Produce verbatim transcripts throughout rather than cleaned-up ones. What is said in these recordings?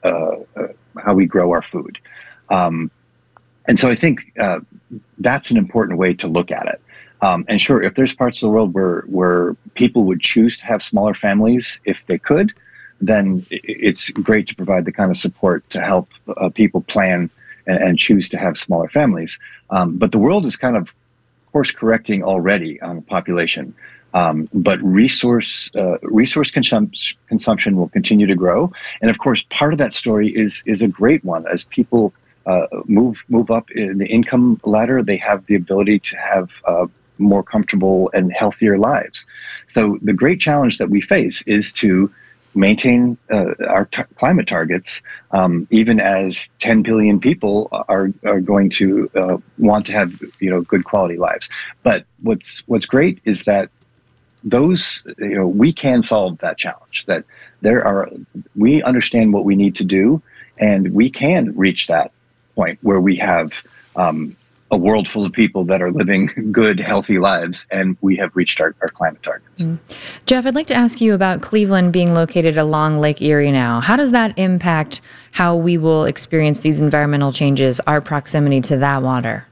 uh, uh, how we grow our food. Um, and so I think uh, that's an important way to look at it. Um, and sure, if there's parts of the world where where people would choose to have smaller families if they could, then it's great to provide the kind of support to help uh, people plan and, and choose to have smaller families. Um, but the world is kind of course correcting already on population. Um, but resource uh, resource consum- consumption will continue to grow, and of course, part of that story is is a great one. As people uh, move move up in the income ladder, they have the ability to have uh, more comfortable and healthier lives. So the great challenge that we face is to maintain uh, our t- climate targets, um, even as ten billion people are are going to uh, want to have you know good quality lives. But what's what's great is that those you know we can solve that challenge. That there are we understand what we need to do, and we can reach that point where we have um, a world full of people that are living good, healthy lives, and we have reached our, our climate targets. Mm. Jeff, I'd like to ask you about Cleveland being located along Lake Erie now. How does that impact how we will experience these environmental changes, our proximity to that water?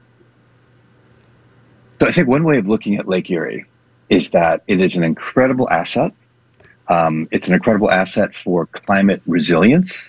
So I think one way of looking at Lake Erie is that it is an incredible asset. Um, it's an incredible asset for climate resilience.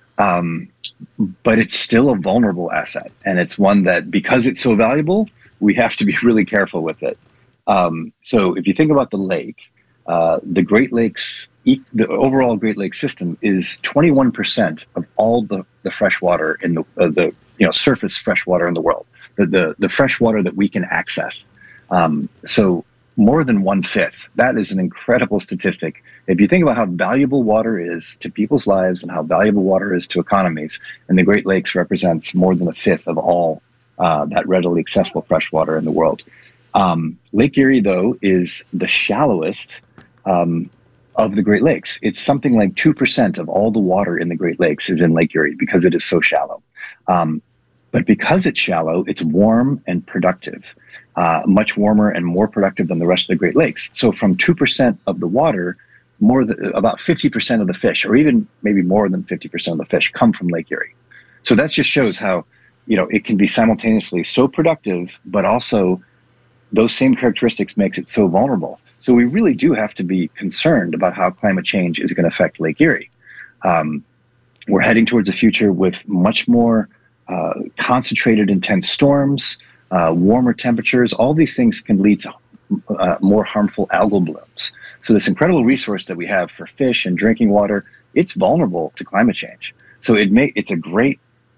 Um, but it's still a vulnerable asset. And it's one that, because it's so valuable, we have to be really careful with it. Um, so if you think about the lake, uh, the Great Lakes, the overall Great Lakes system is twenty-one percent of all the, the fresh water in the, uh, the you know, surface fresh water in the world, the, the, the fresh water that we can access. Um, so more than one fifth. That is an incredible statistic. If you think about how valuable water is to people's lives and how valuable water is to economies, and the Great Lakes represents more than a fifth of all uh, that readily accessible fresh water in the world. Um, Lake Erie, though, is the shallowest um, of the Great Lakes. It's something like two percent of all the water in the Great Lakes is in Lake Erie because it is so shallow. Um, but because it's shallow, it's warm and productive. Uh, much warmer and more productive than the rest of the Great Lakes. So from two percent of the water, more than, about fifty percent of the fish, or even maybe more than fifty percent of the fish, come from Lake Erie. So that just shows how, you know, it can be simultaneously so productive, but also those same characteristics makes it so vulnerable. So we really do have to be concerned about how climate change is going to affect Lake Erie. Um, we're heading towards a future with much more uh, concentrated, intense storms, Uh, warmer temperatures. All these things can lead to uh, more harmful algal blooms. So this incredible resource that we have for fish and drinking water, it's vulnerable to climate change. So it may, it's a great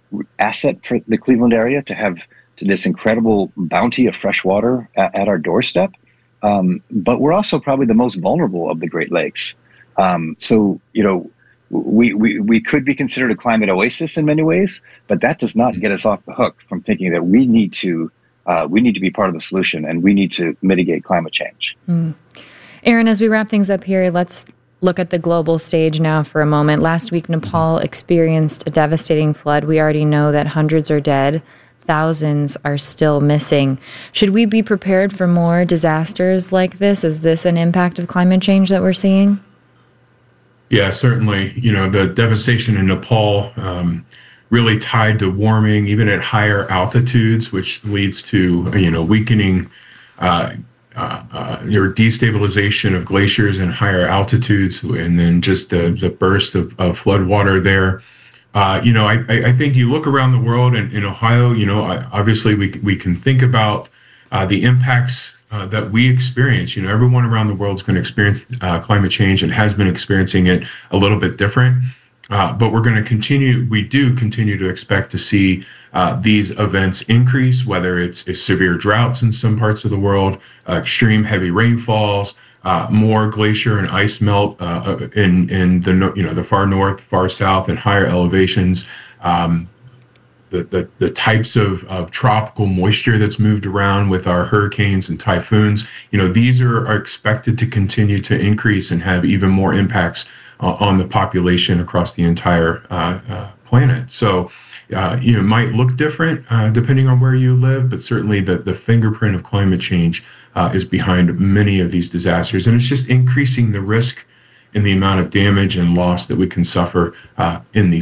asset for the Cleveland area to have to this incredible bounty of fresh water at, at our doorstep. Um, but we're also probably the most vulnerable of the Great Lakes. Um, so, you know, we, we, we could be considered a climate oasis in many ways, but that does not get us off the hook from thinking that we need to Uh, we need to be part of the solution, and we need to mitigate climate change. Mm. Aaron, as we wrap things up here, let's look at the global stage now for a moment. Last week, Nepal experienced a devastating flood. We already know that hundreds are dead. Thousands are still missing. Should we be prepared for more disasters like this? Is this an impact of climate change that we're seeing? Yeah, certainly. You know, the devastation in Nepal, um, really tied to warming, even at higher altitudes, which leads to, you know, weakening uh, uh, uh, your destabilization of glaciers in higher altitudes, and then just the, the burst of, of flood water there. Uh, you know, I, I think you look around the world, and in Ohio, you know, obviously we, we can think about uh, the impacts uh, that we experience. You know, everyone around the world is going to experience uh, climate change and has been experiencing it a little bit different. Uh, but we're going to continue, we do continue to expect to see uh, these events increase, whether it's, it's severe droughts in some parts of the world, uh, extreme heavy rainfalls, uh, more glacier and ice melt uh, in, in the, you know, the far north, far south, and higher elevations. Um, the, the, the types of, of tropical moisture that's moved around with our hurricanes and typhoons, you know, these are, are expected to continue to increase and have even more impacts uh, on the population across the entire uh, uh, planet. So, uh, you know, it might look different uh, depending on where you live, but certainly the, the fingerprint of climate change uh, is behind many of these disasters. And it's just increasing the risk and the amount of damage and loss that we can suffer uh, in these